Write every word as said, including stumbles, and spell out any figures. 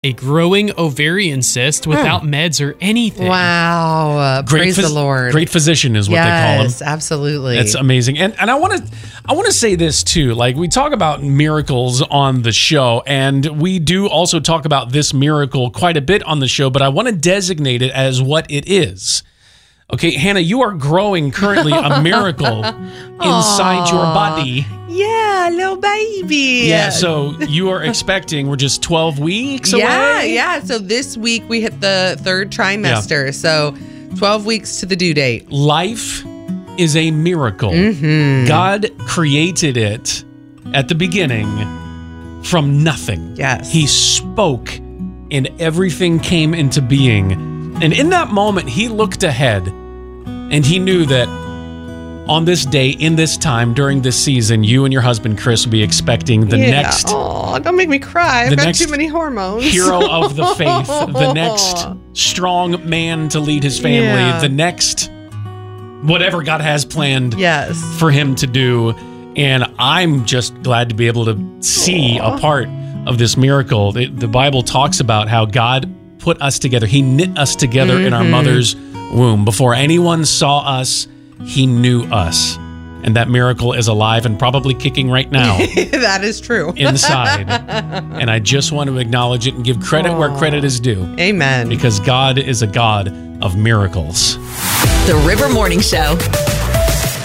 a growing ovarian cyst without Hmm. meds or anything. Wow. Uh, praise phys- the Lord. Great physician is what yes, they call him. Yes, absolutely. It's amazing. And and I want to I want to say this too. Like, we talk about miracles on the show, and we do also talk about this miracle quite a bit on the show, but I want to designate it as what it is. Okay, Hannah, you are growing currently a miracle inside your body. Yeah, little baby. Yeah, so you are expecting, we're just twelve weeks yeah, away? Yeah, So this week we hit the third trimester. Yeah. So twelve weeks to the due date. Life is a miracle. Mm-hmm. God created it at the beginning from nothing. Yes. He spoke and everything came into being. And in that moment, he looked ahead and he knew that on this day, in this time, during this season, you and your husband, Chris, will be expecting the yeah. next... Oh, don't make me cry. I've got too many hormones. Hero of the faith. The next strong man to lead his family. Yeah. The next whatever God has planned yes. for him to do. And I'm just glad to be able to see Aww. a part of this miracle. The, the Bible talks about how God put us together. He knit us together mm-hmm. in our mother's womb. Before anyone saw us, he knew us. And that miracle is alive and probably kicking right now. That is true. Inside. And I just want to acknowledge it and give credit Aww. where credit is due. Amen. Because God is a God of miracles. The River Morning Show.